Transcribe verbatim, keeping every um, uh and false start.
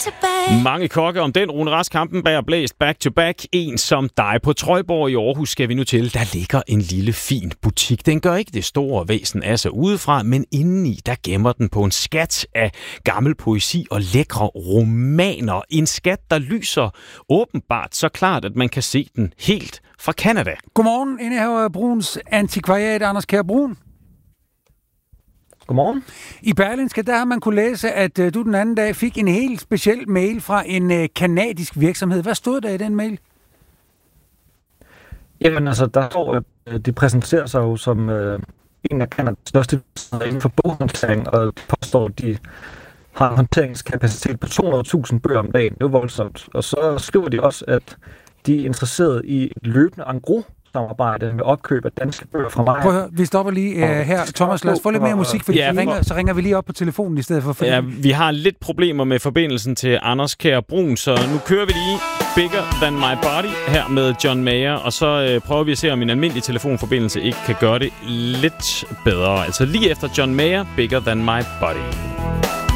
Mange kokke om den. Rune Rask, Kampenberg og blæst back to back. En som dig. På Trøjborg i Aarhus skal vi nu til. Der ligger en lille fin butik. Den gør ikke det store væsen af sig udefra, men indeni der gemmer den på en skat af gammel poesi og lækre romaner. En skat, der lyser åbenbart så klart, at man kan se den helt fra Canada. Godmorgen, indehaver af Bruns Antikvariat, Anders Kjær Brun. Godmorgen. I Berlingske, der har man kunne læse, at uh, du den anden dag fik en helt speciel mail fra en uh, kanadisk virksomhed. Hvad stod der i den mail? Jamen altså, der står, at de præsenterer sig jo som uh, en af Kanadas største virksomheder inden for boghåndtering, og påstår, at de har en håndteringskapacitet på to hundrede tusind bøger om dagen. Det er voldsomt. Og så skriver de også, at de er interesseret i et løbende engros samarbejde med opkøb af danske bøger fra mig. Prøv at høre, vi stopper lige uh, her. Thomas, lad os få lidt mere musik, fordi ja, så, ringer, så ringer vi lige op på telefonen i stedet for. Fordi... Ja, vi har lidt problemer med forbindelsen til Anders Kjær Brun, så nu kører vi lige Bigger Than My Body her med John Mayer, og så øh, prøver vi at se, om en almindelig telefonforbindelse ikke kan gøre det lidt bedre. Altså lige efter John Mayer, Bigger Than My Body.